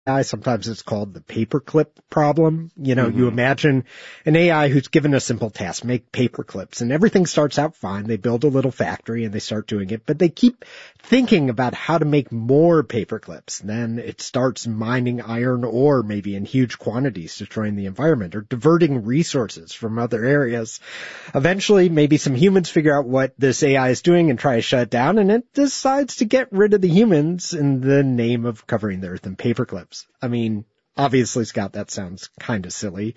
AI. Sometimes it's called the paperclip problem. You imagine an AI who's given a simple task, make paperclips, and everything starts out fine. They build a little factory and they start doing it, but they keep thinking about how to make more paperclips. Then it starts mining iron ore, maybe in huge quantities, destroying the environment or diverting resources from other areas. Eventually, maybe some humans figure out what this AI is doing and try to shut it down, and it decides to get rid of the humans in the name of covering the earth in paperclips. I mean, obviously, Scott, that sounds kind of silly.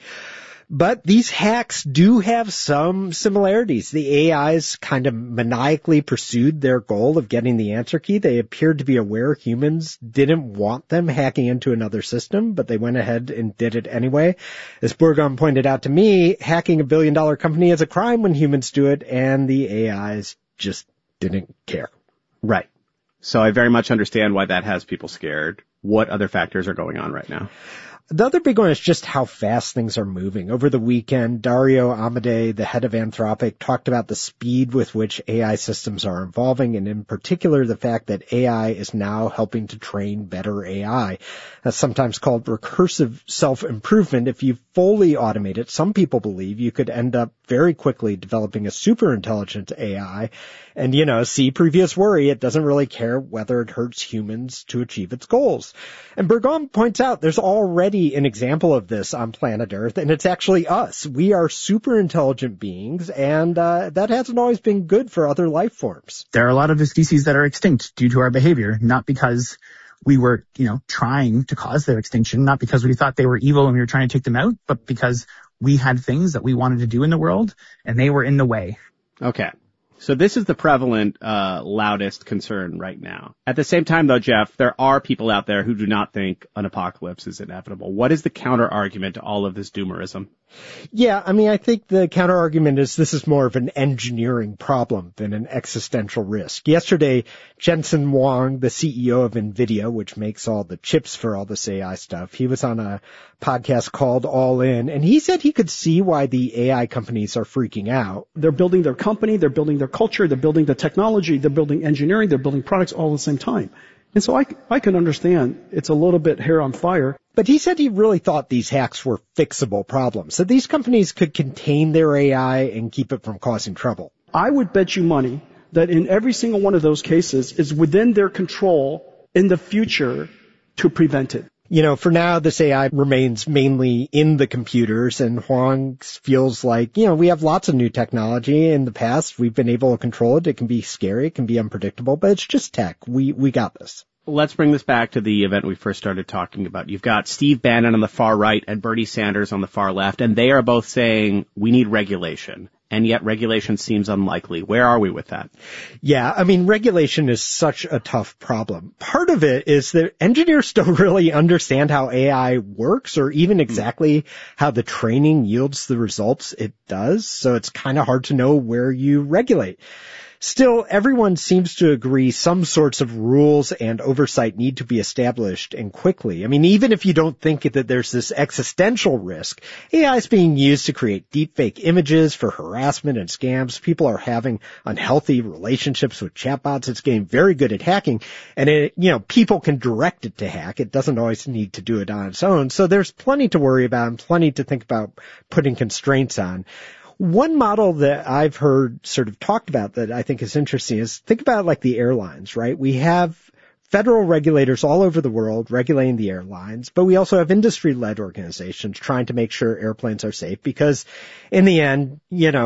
But these hacks do have some similarities. The AIs kind of maniacally pursued their goal of getting the answer key. They appeared to be aware humans didn't want them hacking into another system, but they went ahead and did it anyway. As Burgon pointed out to me, hacking a billion-dollar company is a crime when humans do it, and the AIs just didn't care. Right. So I very much understand why that has people scared. What other factors are going on right now? The other big one is just how fast things are moving. Over the weekend, Dario Amodei, the head of Anthropic, talked about the speed with which AI systems are evolving, and in particular, the fact that AI is now helping to train better AI. That's sometimes called recursive self-improvement. If you fully automate it, some people believe you could end up very quickly developing a super intelligent AI. And, see previous worry, it doesn't really care whether it hurts humans to achieve its goals. And Burgon points out there's already an example of this on planet Earth, and it's actually us. We are super intelligent beings, and that hasn't always been good for other life forms. There are a lot of the species that are extinct due to our behavior, not because we were, trying to cause their extinction, not because we thought they were evil and we were trying to take them out, but because we had things that we wanted to do in the world, and they were in the way. Okay. So this is the prevalent, loudest concern right now. At the same time, though, Jeff, there are people out there who do not think an apocalypse is inevitable. What is the counter-argument to all of this doomerism? Yeah, I think the counter-argument is this is more of an engineering problem than an existential risk. Yesterday, Jensen Huang, the CEO of NVIDIA, which makes all the chips for all this AI stuff, he was on a podcast called All In, and he said he could see why the AI companies are freaking out. They're building their company, they're building their culture, they're building the technology, they're building engineering, they're building products all at the same time. And so I can understand it's a little bit hair on fire. But he said he really thought these hacks were fixable problems, that these companies could contain their AI and keep it from causing trouble. I would bet you money that in every single one of those cases is within their control in the future to prevent it. For now, this AI remains mainly in the computers, and Huang feels like, we have lots of new technology. In the past, we've been able to control it. It can be scary. It can be unpredictable, but it's just tech. We got this. Let's bring this back to the event we first started talking about. You've got Steve Bannon on the far right and Bernie Sanders on the far left, and they are both saying we need regulation. And yet regulation seems unlikely. Where are we with that? Yeah, regulation is such a tough problem. Part of it is that engineers don't really understand how AI works or even exactly how the training yields the results it does. So it's kind of hard to know where you regulate. Still, everyone seems to agree some sorts of rules and oversight need to be established and quickly. Even if you don't think that there's this existential risk, AI is being used to create deepfake images for harassment and scams. People are having unhealthy relationships with chatbots. It's getting very good at hacking. And people can direct it to hack. It doesn't always need to do it on its own. So there's plenty to worry about and plenty to think about putting constraints on. One model that I've heard sort of talked about that I think is interesting is think about like the airlines, right? We have federal regulators all over the world regulating the airlines, but we also have industry-led organizations trying to make sure airplanes are safe because in the end,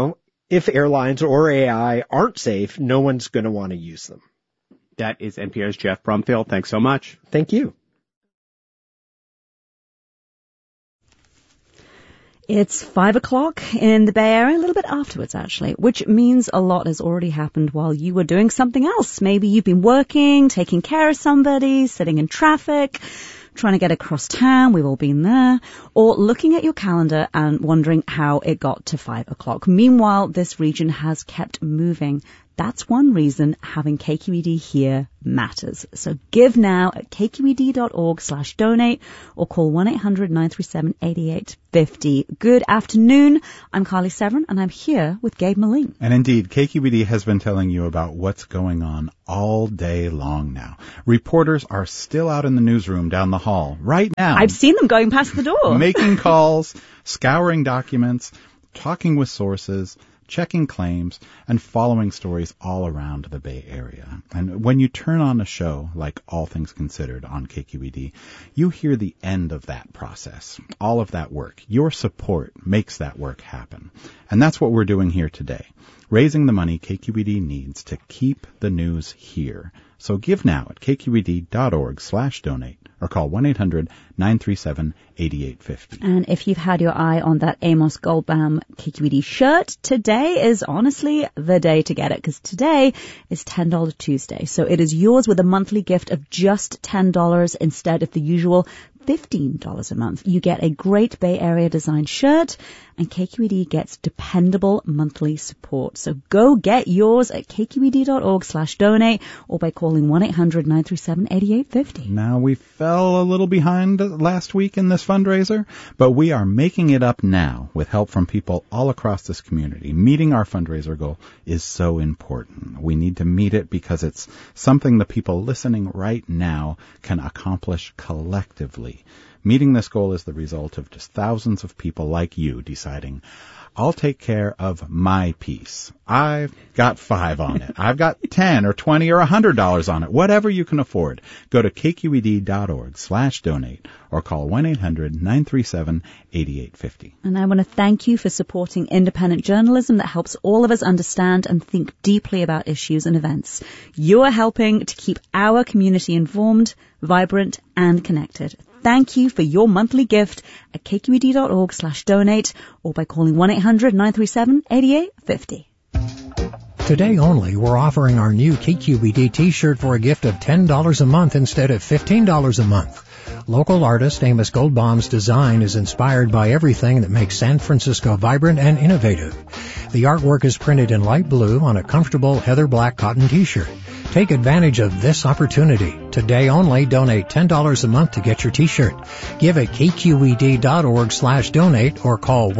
if airlines or AI aren't safe, no one's going to want to use them. That is NPR's Jeff Brumfield. Thanks so much. Thank you. It's 5 o'clock in the Bay Area, a little bit afterwards actually, which means a lot has already happened while you were doing something else. Maybe you've been working, taking care of somebody, sitting in traffic, trying to get across town. We've all been there. Or looking at your calendar and wondering how it got to 5 o'clock. Meanwhile, this region has kept moving. That's one reason having KQED here matters. So give now at kqed.org/donate or call 1-800-937-8850. Good afternoon. I'm Carly Severin and I'm here with Gabe Moline. And indeed, KQED has been telling you about what's going on all day long now. Reporters are still out in the newsroom down the hall right now. I've seen them going past the door. Making calls, scouring documents, talking with sources, checking claims, and following stories all around the Bay Area. And when you turn on a show like All Things Considered on KQED, you hear the end of that process, all of that work. Your support makes that work happen. And that's what we're doing here today, raising the money KQED needs to keep the news here. So give now at kqed.org/donate or call 1-800-937-8850. And if you've had your eye on that Amos Goldbaum KQED shirt, today is honestly the day to get it, because today is $10 Tuesday. So it is yours with a monthly gift of just $10 instead of the usual $15 a month. You get a great Bay Area designed shirt, and KQED gets dependable monthly support. So go get yours at kqed.org/donate or by calling 1-800-937-8850. Now, we fell a little behind last week in this fundraiser, but we are making it up now with help from people all across this community. Meeting our fundraiser goal is so important. We need to meet it because it's something the people listening right now can accomplish collectively. Meeting this goal is the result of just thousands of people like you deciding, I'll take care of my piece. I've got $5 on it. I've got $10 or $20 or $100 on it. Whatever you can afford. Go to kqed.org/donate or call 1-800-937-8850. And I want to thank you for supporting independent journalism that helps all of us understand and think deeply about issues and events. You are helping to keep our community informed, vibrant, and connected. Thank you for your monthly gift at kqed.org/donate or by calling 1-800-937-8850. Today only, we're offering our new KQED t-shirt for a gift of $10 a month instead of $15 a month. Local artist Amos Goldbaum's design is inspired by everything that makes San Francisco vibrant and innovative. The artwork is printed in light blue on a comfortable heather black cotton t-shirt. Take advantage of this opportunity. Today only, donate $10 a month to get your t-shirt. Give at kqed.org/donate or call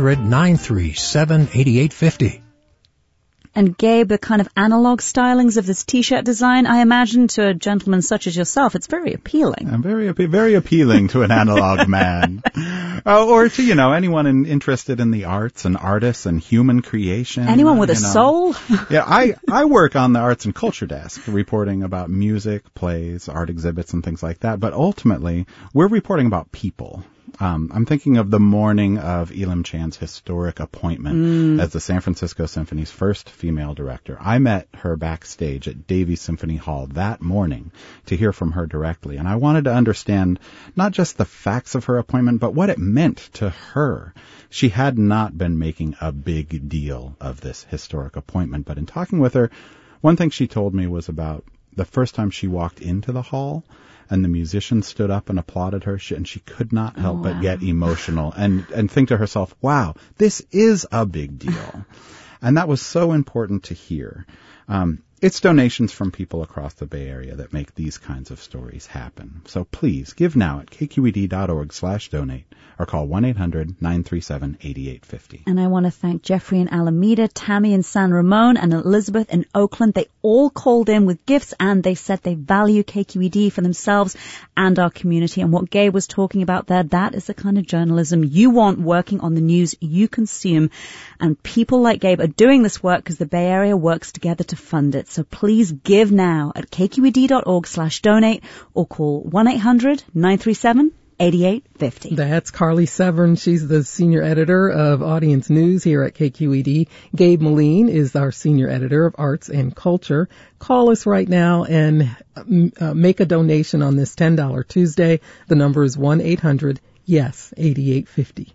1-800-937-8850. And Gabe, the kind of analog stylings of this t-shirt design, I imagine to a gentleman such as yourself, it's very appealing. And very appealing to an analog man. Or to, anyone interested in the arts and artists and human creation. Anyone with a soul? Yeah, I work on the arts and culture desk, reporting about music, plays, art exhibits, and things like that. But ultimately, we're reporting about people. I'm thinking of the morning of Elim Chan's historic appointment as the San Francisco Symphony's first female director. I met her backstage at Davies Symphony Hall that morning to hear from her directly, and I wanted to understand not just the facts of her appointment, but what it meant to her. She had not been making a big deal of this historic appointment, but in talking with her, one thing she told me was about the first time she walked into the hall and the musicians stood up and applauded her, and she could not help but get emotional and think to herself, wow, this is a big deal. And that was so important to hear. It's donations from people across the Bay Area that make these kinds of stories happen. So please give now at kqed.org/donate or call 1-800-937-8850. And I want to thank Jeffrey in Alameda, Tammy in San Ramon, and Elizabeth in Oakland. They all called in with gifts and they said they value KQED for themselves and our community. And what Gabe was talking about there, that is the kind of journalism you want working on the news you consume. And people like Gabe are doing this work because the Bay Area works together to fund it. So please give now at kqed.org/donate or call 1-800-937-8850. That's Carly Severin. She's the senior editor of Audience News here at KQED. Gabe Moline is our senior editor of Arts and Culture. Call us right now and make a donation on this $10 Tuesday. The number is 1-800-YES-8850.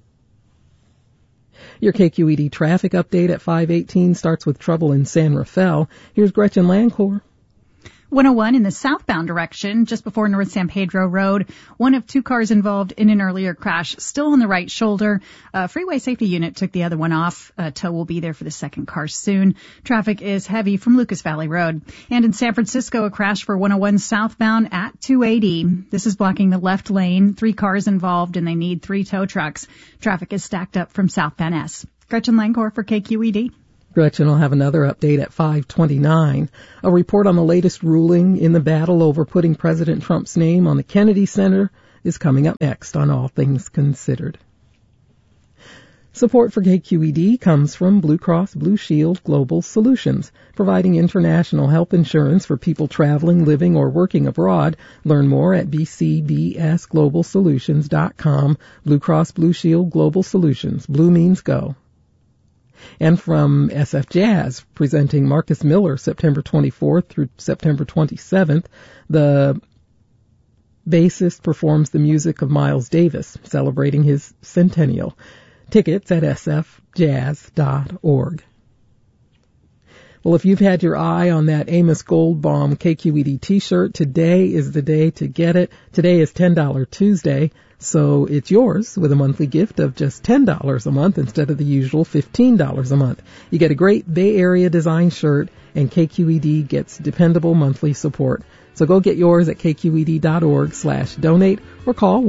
Your KQED traffic update at 5:18 starts with trouble in San Rafael. Here's Gretchen Lancourt. 101 in the southbound direction, just before North San Pedro Road. One of 2 cars involved in an earlier crash, still on the right shoulder. A freeway safety unit took the other one off. A tow will be there for the second car soon. Traffic is heavy from Lucas Valley Road. And in San Francisco, a crash for 101 southbound at 280. This is blocking the left lane. 3 cars involved, and they need 3 tow trucks. Traffic is stacked up from South Van Ness. Gretchen Langkor for KQED. Gretchen will have another update at 5:29. A report on the latest ruling in the battle over putting President Trump's name on the Kennedy Center is coming up next on All Things Considered. Support for KQED comes from Blue Cross Blue Shield Global Solutions, providing international health insurance for people traveling, living, or working abroad. Learn more at bcbsglobalsolutions.com. Blue Cross Blue Shield Global Solutions. Blue means go. And from SF Jazz, presenting Marcus Miller September 24th through September 27th, the bassist performs the music of Miles Davis, celebrating his centennial. Tickets at sfjazz.org. Well, if you've had your eye on that Amos Goldbaum KQED t-shirt, today is the day to get it. Today is $10 Tuesday, so it's yours with a monthly gift of just $10 a month instead of the usual $15 a month. You get a great Bay Area design shirt, and KQED gets dependable monthly support. So go get yours at kqed.org/donate or call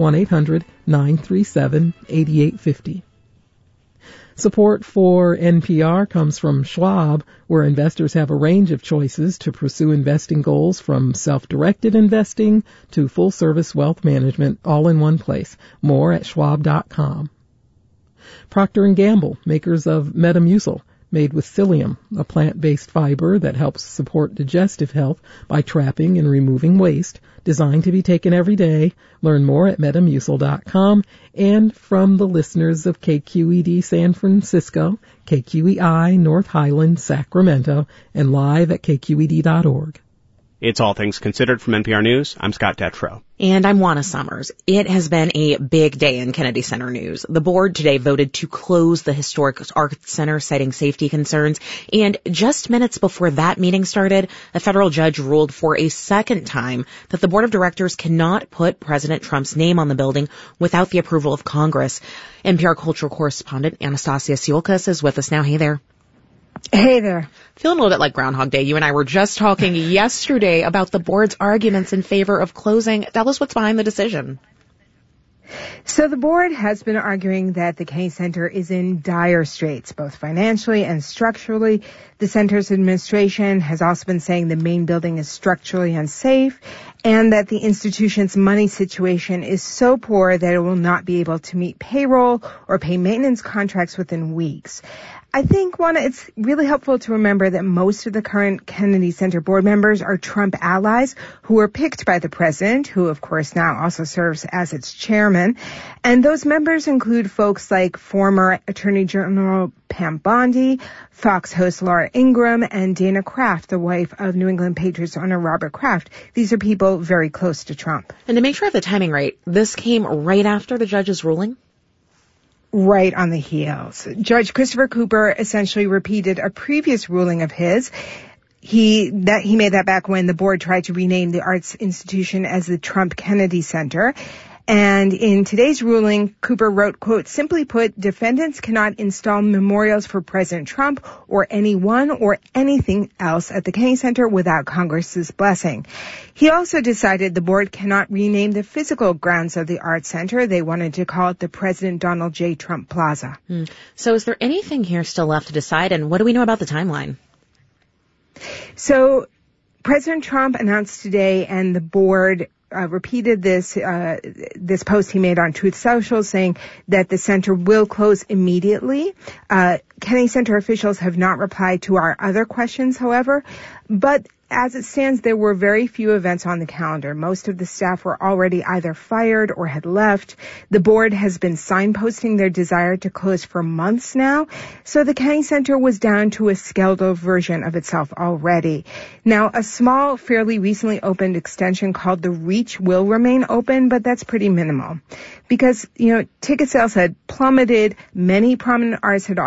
1-800-937-8850. Support for NPR comes from Schwab, where investors have a range of choices to pursue investing goals, from self-directed investing to full-service wealth management, all in one place. More at schwab.com. Procter & Gamble, makers of Metamucil, made with psyllium, a plant-based fiber that helps support digestive health by trapping and removing waste, designed to be taken every day. Learn more at metamucil.com. And from the listeners of KQED San Francisco, KQEI North Highland, Sacramento, and live at kqed.org. It's All Things Considered from NPR News. I'm Scott Detrow. And I'm Juana Summers. It has been a big day in Kennedy Center news. The board today voted to close the historic Arts Center, citing safety concerns. And just minutes before that meeting started, a federal judge ruled for a second time that the board of directors cannot put President Trump's name on the building without the approval of Congress. NPR cultural correspondent Anastasia Siolkas is with us now. Hey there. Hey there. Feeling a little bit like Groundhog Day. You and I were just talking yesterday about the board's arguments in favor of closing. Tell us what's behind the decision. So the board has been arguing that the Kennedy Center is in dire straits, both financially and structurally. The center's administration has also been saying the main building is structurally unsafe, and that the institution's money situation is so poor that it will not be able to meet payroll or pay maintenance contracts within weeks. I think, Juana, it's really helpful to remember that most of the current Kennedy Center board members are Trump allies who were picked by the president, who, of course, now also serves as its chairman. And those members include folks like former Attorney General Pam Bondi, Fox host Laura Ingraham, and Dana Kraft, the wife of New England Patriots owner Robert Kraft. These are people very close to Trump. And to make sure I have the timing right, this came right after the judge's ruling? Right on the heels. Judge Christopher Cooper essentially repeated a previous ruling of his. He made that back when the board tried to rename the arts institution as the Trump Kennedy Center. And in today's ruling, Cooper wrote, quote, "Simply put, defendants cannot install memorials for President Trump or anyone or anything else at the Kennedy Center without Congress's blessing." He also decided the board cannot rename the physical grounds of the Arts Center. They wanted to call it the President Donald J. Trump Plaza. So is there anything here still left to decide, and what do we know about the timeline? So President Trump announced today, and the board repeated this post he made on Truth Social, saying that the center will close immediately. Kennedy Center officials have not replied to our other questions, however, but as it stands, there were very few events on the calendar. Most of the staff were already either fired or had left. The board has been signposting their desire to close for months now, so the Kennedy Center was down to a scaled-up version of itself already. Now, a small, fairly recently opened extension called the Reach will remain open, but that's pretty minimal. Because, ticket sales had plummeted, many prominent artists had already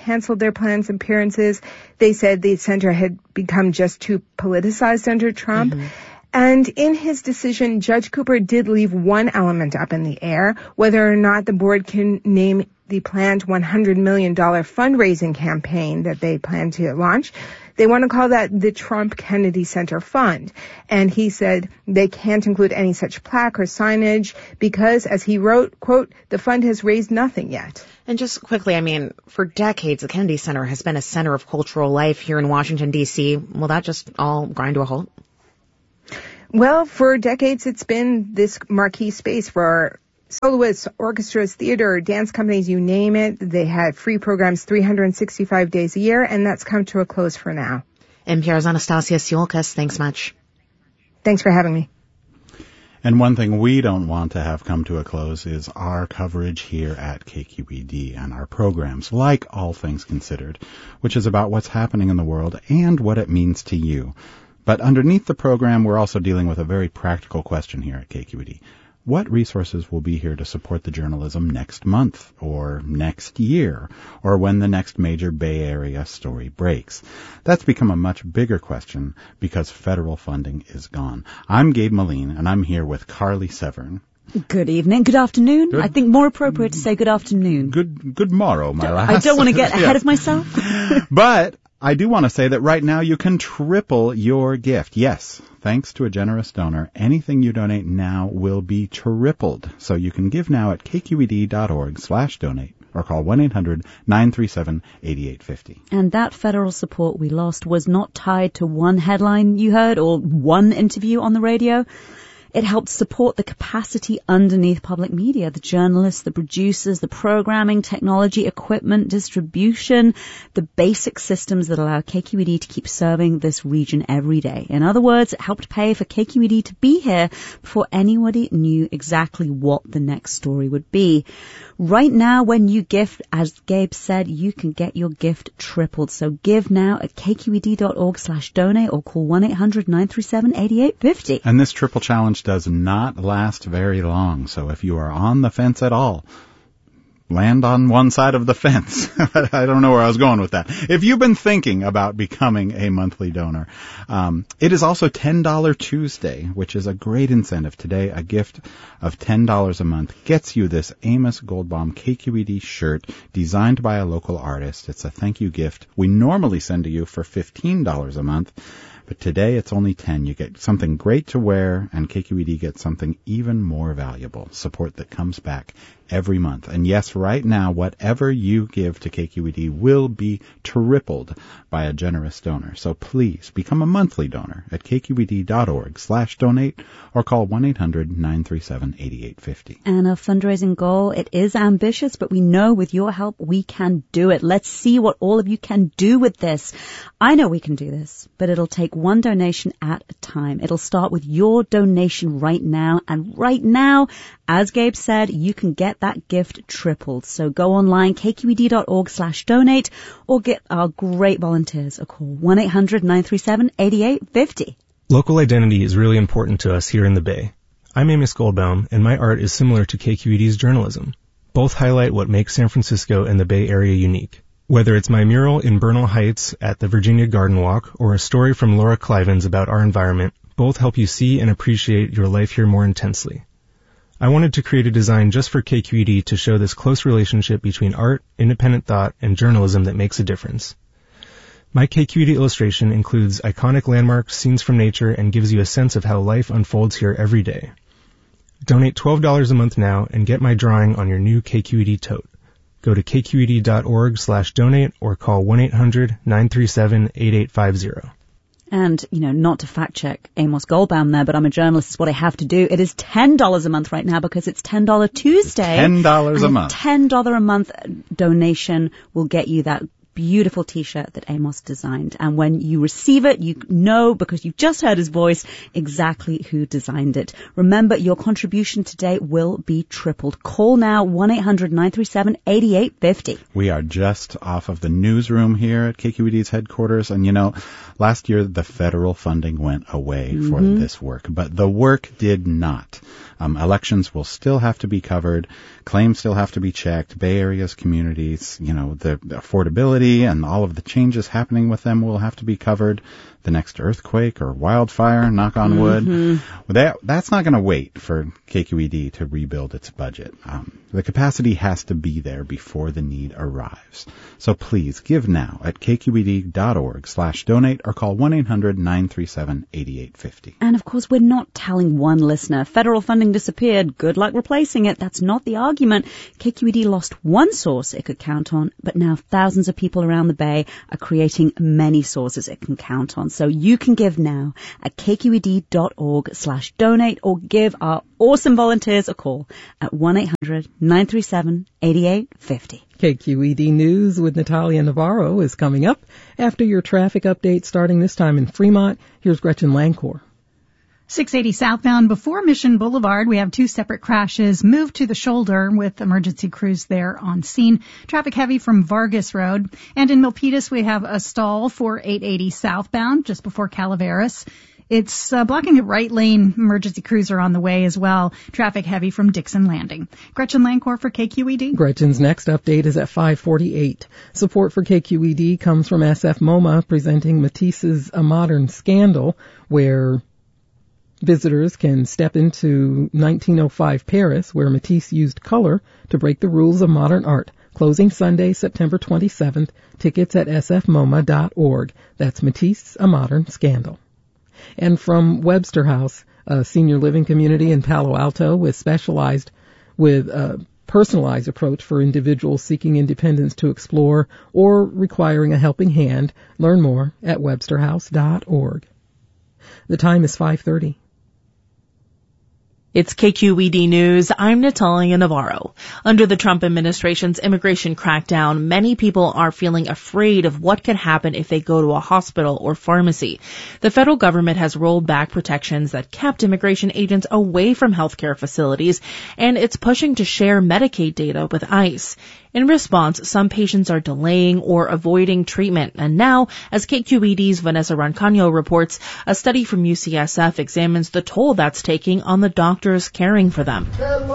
canceled their planned appearances. They said the center had become just too politicized under Trump. Mm-hmm. And in his decision, Judge Cooper did leave one element up in the air, whether or not the board can name the planned $100 million fundraising campaign that they plan to launch. They want to call that the Trump Kennedy Center Fund. And he said they can't include any such plaque or signage because, as he wrote, quote, the fund has raised nothing yet. And just quickly, I mean, for decades, the Kennedy Center has been a center of cultural life here in Washington, D.C. Will that just all grind to a halt? Well, for decades, it's been this marquee space for soloists, orchestras, theater, dance companies, you name it. They had free programs 365 days a year, and that's come to a close for now. NPR's Anastasia Tsiolkas, thanks much. Thanks for having me. And one thing we don't want to have come to a close is our coverage here at KQED and our programs, like All Things Considered, which is about what's happening in the world and what it means to you. But underneath the program, we're also dealing with a very practical question here at KQED. What resources will be here to support the journalism next month, or next year, or when the next major Bay Area story breaks? That's become a much bigger question because federal funding is gone. I'm Gabe Moline, and I'm here with Carly Severn. Good evening. Good afternoon. I think more appropriate to say good afternoon. Good morrow, my lass. I don't want to get ahead of myself. But I do want to say that right now you can triple your gift. Yes, thanks to a generous donor, anything you donate now will be tripled. So you can give now at kqed.org/donate or call 1-800-937-8850. And that federal support we lost was not tied to one headline you heard or one interview on the radio. It helped support the capacity underneath public media, the journalists, the producers, the programming, technology, equipment, distribution, the basic systems that allow KQED to keep serving this region every day. In other words, it helped pay for KQED to be here before anybody knew exactly what the next story would be. Right now, when you gift, as Gabe said, you can get your gift tripled. So give now at kqed.org/donate or call 1-800-937-8850. And this triple challenge does not last very long. So if you are on the fence at all, land on one side of the fence. I don't know where I was going with that. If you've been thinking about becoming a monthly donor, it is also $10 Tuesday, which is a great incentive. Today, a gift of $10 a month gets you this Amos Goldbaum KQED shirt designed by a local artist. It's a thank you gift we normally send to you for $15 a month. But today it's only $10. You get something great to wear, and KQED gets something even more valuable, support that comes back every month. And yes, right now, whatever you give to KQED will be tripled by a generous donor. So please become a monthly donor at kqed.org/donate or call 1-800-937-8850. And our fundraising goal, it is ambitious, but we know with your help we can do it. Let's see what all of you can do with this. I know we can do this, but it'll take one donation at a time. It'll start with your donation right now. And right now, as Gabe said, you can get that gift tripled. So go online, kqed.org/donate, or get our great volunteers a call, 1-800-937-8850. Local identity is really important to us here in the Bay. I'm Amos Goldbaum, and my art is similar to KQED's journalism. Both highlight what makes San Francisco and the Bay Area unique. Whether it's my mural in Bernal Heights at the Virginia Garden Walk or a story from Laura Clivens about our environment, both help you see and appreciate your life here more intensely. I wanted to create a design just for KQED to show this close relationship between art, independent thought, and journalism that makes a difference. My KQED illustration includes iconic landmarks, scenes from nature, and gives you a sense of how life unfolds here every day. Donate $12 a month now and get my drawing on your new KQED tote. Go to kqed.org/donate or call 1-800-937-8850. And, not to fact check Amos Goldbaum there, but I'm a journalist. It's what I have to do. It is $10 a month right now because it's $10 Tuesday. $10 a month. $10 a month donation will get you that beautiful T-shirt that Amos designed. And when you receive it, you know, because you've just heard his voice, exactly who designed it. Remember, your contribution today will be tripled. Call now, 1-800-937-8850. We are just off of the newsroom here at KQED's headquarters. And, last year the federal funding went away for this work, but the work did not. Elections will still have to be covered. Claims still have to be checked. Bay Area's communities, the affordability community and all of the changes happening with them will have to be covered. The next earthquake or wildfire, knock on wood. Well, that's not going to wait for KQED to rebuild its budget. The capacity has to be there before the need arrives. So please give now at kqed.org/donate or call 1-800-937-8850. And of course, we're not telling one listener federal funding disappeared. Good luck replacing it. That's not the argument. KQED lost one source it could count on, but now thousands of people around the Bay are creating many sources it can count on. So you can give now at kqed.org/donate or give our awesome volunteers a call at 1-800-937-8850. KQED News with Natalia Navarro is coming up after your traffic update starting this time in Fremont. Here's Gretchen Lancor. 680 southbound before Mission Boulevard, we have two separate crashes moved to the shoulder with emergency crews there on scene. Traffic heavy from Vargas Road. And in Milpitas, we have a stall for 880 southbound just before Calaveras. It's blocking the right lane. Emergency crews are on the way as well. Traffic heavy from Dixon Landing. Gretchen Lancor for KQED. Gretchen's next update is at 5:48. Support for KQED comes from SF MoMA presenting Matisse's A Modern Scandal, where visitors can step into 1905 Paris, where Matisse used color to break the rules of modern art. Closing Sunday, September 27th. Tickets at sfmoma.org. That's Matisse, A Modern Scandal. And from Webster House, a senior living community in Palo Alto with a personalized approach for individuals seeking independence to explore or requiring a helping hand. Learn more at websterhouse.org. The time is 5:30. It's KQED News. I'm Natalia Navarro. Under the Trump administration's immigration crackdown, many people are feeling afraid of what could happen if they go to a hospital or pharmacy. The federal government has rolled back protections that kept immigration agents away from healthcare facilities, and it's pushing to share Medicaid data with ICE. In response, some patients are delaying or avoiding treatment. And now, as KQED's Vanessa Rancaño reports, a study from UCSF examines the toll that's taking on the doctors caring for them.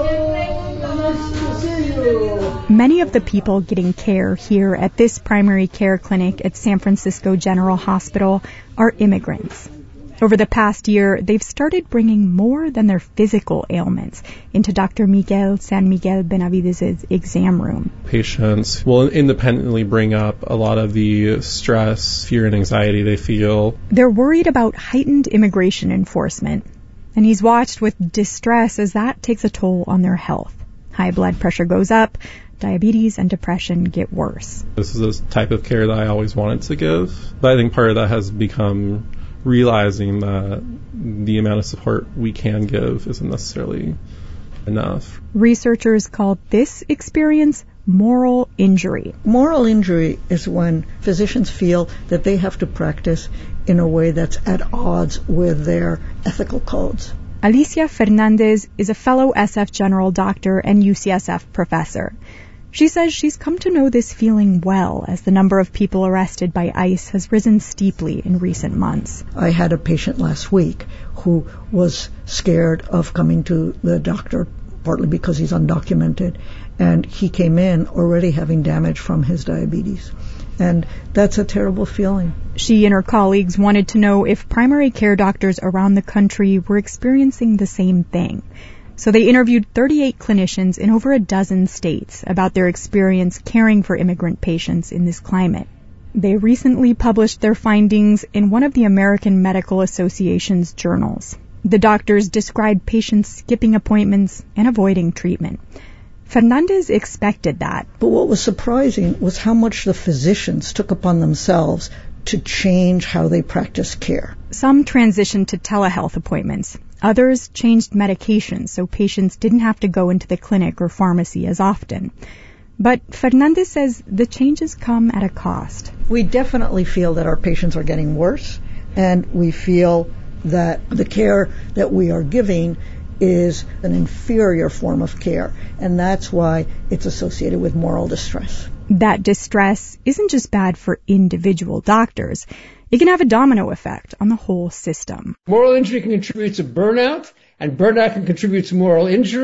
Many of the people getting care here at this primary care clinic at San Francisco General Hospital are immigrants. Over the past year, they've started bringing more than their physical ailments into Dr. Miguel San Miguel Benavidez' exam room. Patients will independently bring up a lot of the stress, fear, and anxiety they feel. They're worried about heightened immigration enforcement, and he's watched with distress as that takes a toll on their health. High blood pressure goes up, diabetes and depression get worse. This is the type of care that I always wanted to give, but I think part of that has become realizing that the amount of support we can give isn't necessarily enough. Researchers call this experience moral injury. Moral injury is when physicians feel that they have to practice in a way that's at odds with their ethical codes. Alicia Fernandez is a fellow SF general doctor and UCSF professor. She says she's come to know this feeling well as the number of people arrested by ICE has risen steeply in recent months. I had a patient last week who was scared of coming to the doctor, partly because he's undocumented, and he came in already having damage from his diabetes. And that's a terrible feeling. She and her colleagues wanted to know if primary care doctors around the country were experiencing the same thing. So they interviewed 38 clinicians in over a dozen states about their experience caring for immigrant patients in this climate. They recently published their findings in one of the American Medical Association's journals. The doctors described patients skipping appointments and avoiding treatment. Fernandez expected that. But what was surprising was how much the physicians took upon themselves to change how they practice care. Some transitioned to telehealth appointments. Others changed medications so patients didn't have to go into the clinic or pharmacy as often. But Fernandez says the changes come at a cost. We definitely feel that our patients are getting worse, and we feel that the care that we are giving is an inferior form of care, and that's why it's associated with moral distress. That distress isn't just bad for individual doctors. It can have a domino effect on the whole system. Moral injury can contribute to burnout, and burnout can contribute to moral injury.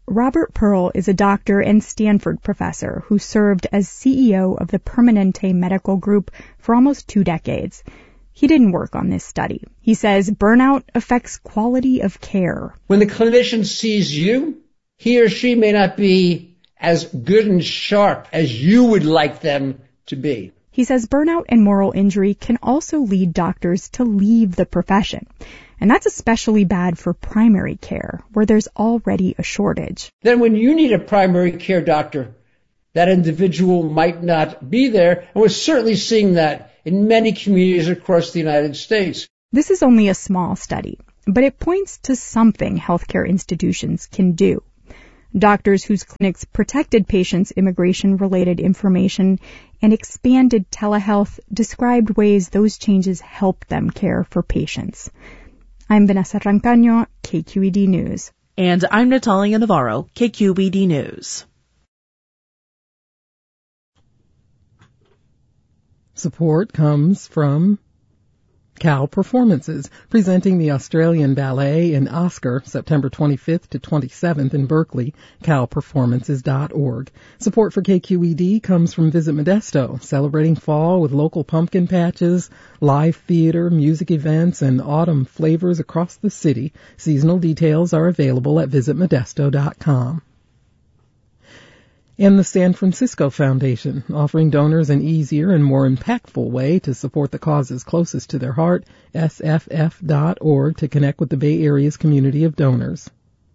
Robert Pearl is a doctor and Stanford professor who served as CEO of the Permanente Medical Group for almost 2 decades. He didn't work on this study. He says burnout affects quality of care. When the clinician sees you, he or she may not be as good and sharp as you would like them to be. He says burnout and moral injury can also lead doctors to leave the profession. And that's especially bad for primary care, where there's already a shortage. Then when you need a primary care doctor, that individual might not be there, and we're certainly seeing that in many communities across the United States. This is only a small study, but it points to something healthcare institutions can do. Doctors whose clinics protected patients' immigration-related information and expanded telehealth described ways those changes helped them care for patients. I'm Vanessa Rancaño, KQED News. And I'm Natalia Navarro, KQED News. Support comes from Cal Performances, presenting the Australian Ballet in Oscar, September 25th to 27th in Berkeley, calperformances.org. Support for KQED comes from Visit Modesto, celebrating fall with local pumpkin patches, live theater, music events, and autumn flavors across the city. Seasonal details are available at visitmodesto.com. And the San Francisco Foundation, offering donors an easier and more impactful way to support the causes closest to their heart, sff.org, to connect with the Bay Area's community of donors.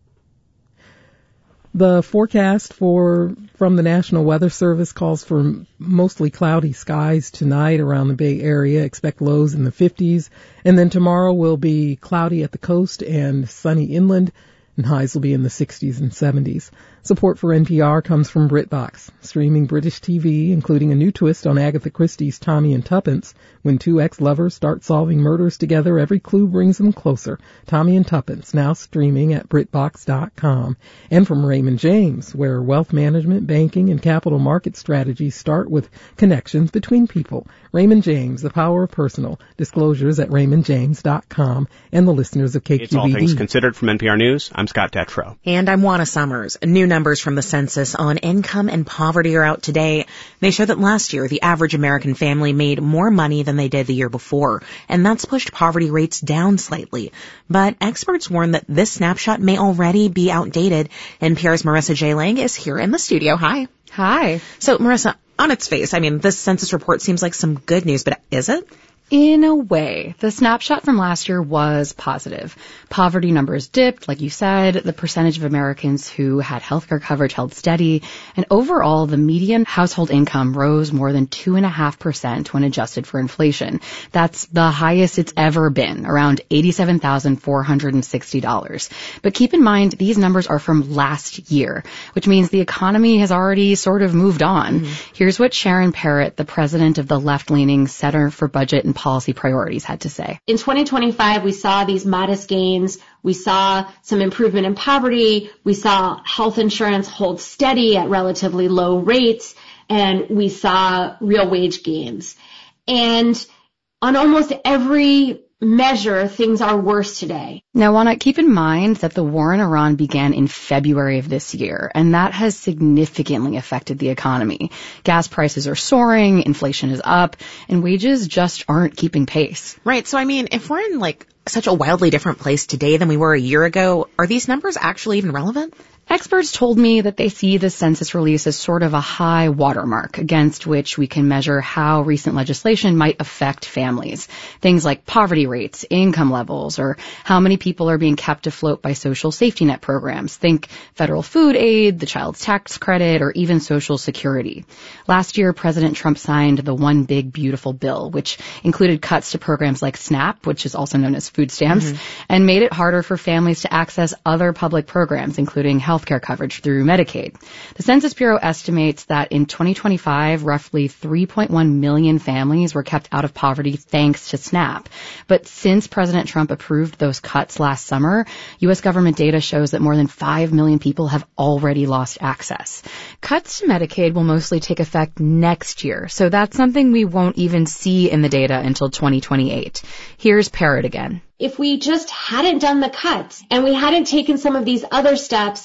The forecast from the National Weather Service calls for mostly cloudy skies tonight around the Bay Area. Expect lows in the 50s. And then tomorrow will be cloudy at the coast and sunny inland, and highs will be in the 60s and 70s. Support for NPR comes from BritBox, streaming British TV, including a new twist on Agatha Christie's Tommy and Tuppence. When two ex-lovers start solving murders together, every clue brings them closer. Tommy and Tuppence, now streaming at BritBox.com. And from Raymond James, where wealth management, banking, and capital market strategies start with connections between people. Raymond James, the power of personal. Disclosures at RaymondJames.com. And the listeners of KQED. It's All Things Considered from NPR News. I'm Scott Detrow. And I'm Juana Summers. New numbers from the census on income and poverty are out today. They show that last year, the average American family made more money than they did the year before, and that's pushed poverty rates down slightly. But experts warn that this snapshot may already be outdated. NPR's Marissa J. Lang is here in the studio. Hi. Hi. So, Marissa, on its face, this census report seems like some good news, but is it? In a way, the snapshot from last year was positive. Poverty numbers dipped, like you said, the percentage of Americans who had healthcare coverage held steady, and overall, the median household income rose more than 2.5% when adjusted for inflation. That's the highest it's ever been, around $87,460. But keep in mind, these numbers are from last year, which means the economy has already sort of moved on. Mm-hmm. Here's what Sharon Parrott, the president of the left-leaning Center for Budget and Policy Priorities, had to say. In 2025, we saw these modest gains. We saw some improvement in poverty. We saw health insurance hold steady at relatively low rates, and we saw real wage gains. And on almost every measure, things are worse today. Now, Juana, keep in mind that the war in Iran began in February of this year, and that has significantly affected the economy. Gas prices are soaring, inflation is up, and wages just aren't keeping pace. Right. So, if we're in such a wildly different place today than we were a year ago, are these numbers actually even relevant? Experts told me that they see the census release as sort of a high watermark against which we can measure how recent legislation might affect families. Things like poverty rates, income levels, or how many people are being kept afloat by social safety net programs. Think federal food aid, the child's tax credit, or even Social Security. Last year, President Trump signed the One Big Beautiful Bill, which included cuts to programs like SNAP, which is also known as food stamps, and made it harder for families to access other public programs, including healthcare coverage through Medicaid. The Census Bureau estimates that in 2025, roughly 3.1 million families were kept out of poverty thanks to SNAP. But since President Trump approved those cuts last summer, U.S. government data shows that more than 5 million people have already lost access. Cuts to Medicaid will mostly take effect next year, so that's something we won't even see in the data until 2028. Here's Parrott again. If we just hadn't done the cuts and we hadn't taken some of these other steps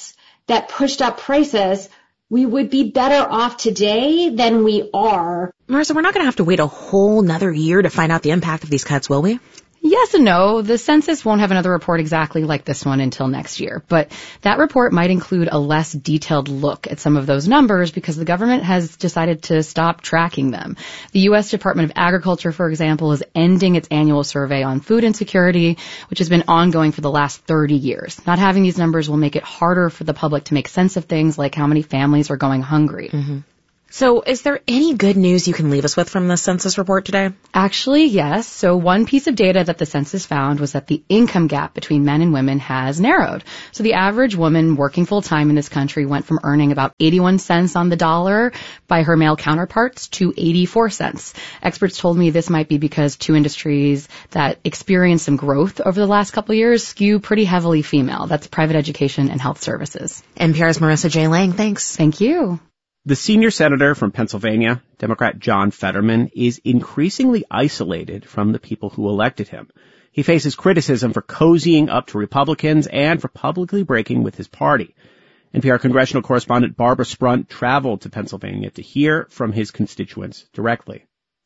that pushed up prices, we would be better off today than we are. Marissa, we're not going to have to wait a whole nother year to find out the impact of these cuts, will we? Yes and no. The census won't have another report exactly like this one until next year, but that report might include a less detailed look at some of those numbers because the government has decided to stop tracking them. The U.S. Department of Agriculture, for example, is ending its annual survey on food insecurity, which has been ongoing for the last 30 years. Not having these numbers will make it harder for the public to make sense of things like how many families are going hungry. Mm-hmm. So is there any good news you can leave us with from the census report today? Actually, yes. So one piece of data that the census found was that the income gap between men and women has narrowed. So the average woman working full-time in this country went from earning about 81 cents on the dollar by her male counterparts to 84 cents. Experts told me this might be because two industries that experienced some growth over the last couple of years skew pretty heavily female. That's private education and health services. NPR's Marissa J. Lang, thanks. Thank you. The senior senator from Pennsylvania, Democrat John Fetterman, is increasingly isolated from the people who elected him. He faces criticism for cozying up to Republicans and for publicly breaking with his party. NPR congressional correspondent Barbara Sprunt traveled to Pennsylvania to hear from his constituents directly.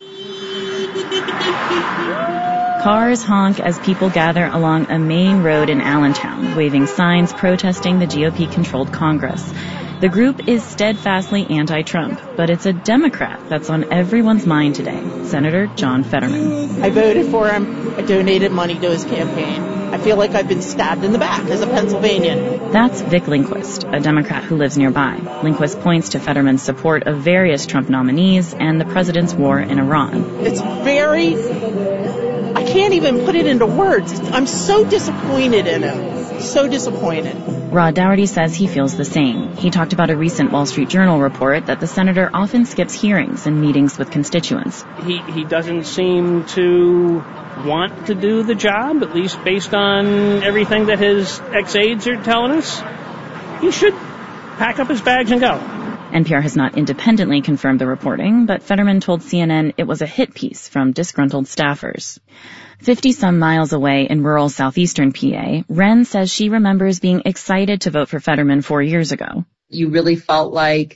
Cars honk as people gather along a main road in Allentown, waving signs protesting the GOP-controlled Congress. The group is steadfastly anti-Trump, but it's a Democrat that's on everyone's mind today, Senator John Fetterman. I voted for him. I donated money to his campaign. I feel like I've been stabbed in the back as a Pennsylvanian. That's Vic Lindquist, a Democrat who lives nearby. Lindquist points to Fetterman's support of various Trump nominees and the president's war in Iran. It's very... I can't even put it into words. I'm so disappointed in him. So disappointed. Rod Dougherty says he feels the same. He talked about a recent Wall Street Journal report that the senator often skips hearings and meetings with constituents. He doesn't seem to want to do the job, at least based on everything that his ex-aides are telling us. He should pack up his bags and go. NPR has not independently confirmed the reporting, but Fetterman told CNN it was a hit piece from disgruntled staffers. 50-some miles away in rural southeastern PA, Wren says she remembers being excited to vote for Fetterman 4 years ago. You really felt like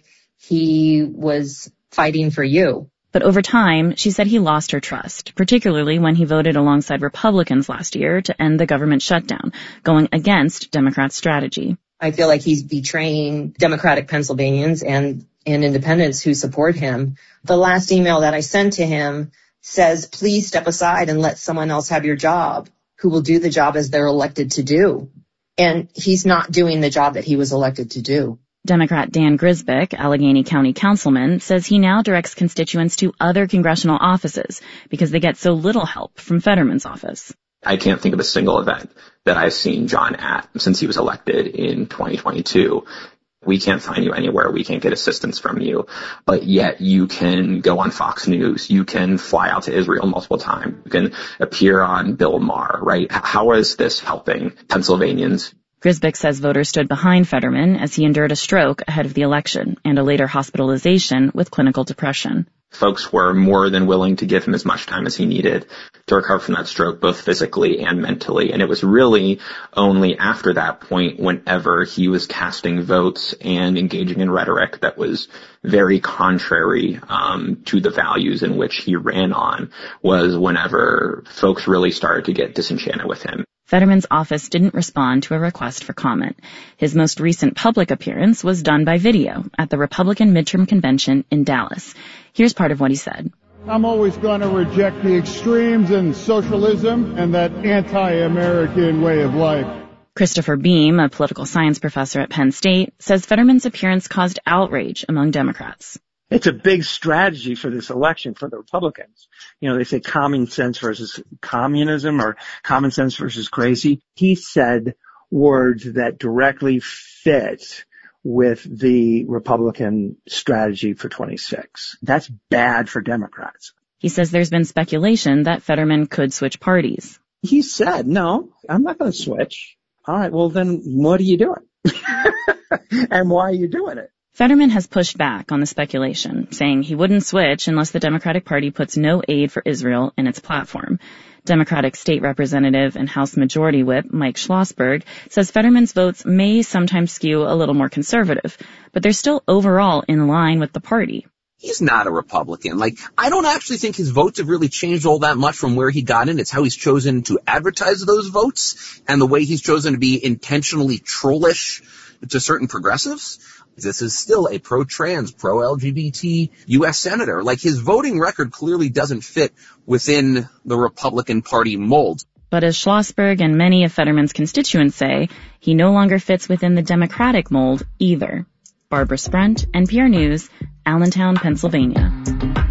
he was fighting for you. But over time, she said he lost her trust, particularly when he voted alongside Republicans last year to end the government shutdown, going against Democrats' strategy. I feel like he's betraying Democratic Pennsylvanians and independents who support him. The last email that I sent to him says, please step aside and let someone else have your job who will do the job as they're elected to do. And he's not doing the job that he was elected to do. Democrat Dan Grisbick, Allegheny County councilman, says he now directs constituents to other congressional offices because they get so little help from Fetterman's office. I can't think of a single event that I've seen John at since he was elected in 2022. We can't find you anywhere. We can't get assistance from you. But yet you can go on Fox News. You can fly out to Israel multiple times. You can appear on Bill Maher, right? How is this helping Pennsylvanians? Grisbick says voters stood behind Fetterman as he endured a stroke ahead of the election and a later hospitalization with clinical depression. Folks were more than willing to give him as much time as he needed to recover from that stroke, both physically and mentally. And it was really only after that point, whenever he was casting votes and engaging in rhetoric that was very contrary to the values in which he ran on, was whenever folks really started to get disenchanted with him. Fetterman's office didn't respond to a request for comment. His most recent public appearance was done by video at the Republican midterm convention in Dallas. Here's part of what he said. I'm always going to reject the extremes in socialism and that anti-American way of life. Christopher Beam, a political science professor at Penn State, says Fetterman's appearance caused outrage among Democrats. It's a big strategy for this election for the Republicans. You know, they say common sense versus communism or common sense versus crazy. He said words that directly fit with the Republican strategy for 26. That's bad for Democrats. He says there's been speculation that Fetterman could switch parties. He said, no, I'm not going to switch. All right, well then what are you doing? And why are you doing it? Fetterman has pushed back on the speculation, saying he wouldn't switch unless the Democratic Party puts no aid for Israel in its platform. Democratic State Representative and House Majority Whip Mike Schlossberg says Fetterman's votes may sometimes skew a little more conservative, but they're still overall in line with the party. He's not a Republican. I don't actually think his votes have really changed all that much from where he got in. It's how he's chosen to advertise those votes and the way he's chosen to be intentionally trollish to certain progressives. This is still a pro-trans, pro-LGBT U.S. senator. His voting record clearly doesn't fit within the Republican Party mold. But as Schlossberg and many of Fetterman's constituents say, he no longer fits within the Democratic mold either. Barbara Sprent, NPR News, Allentown, Pennsylvania.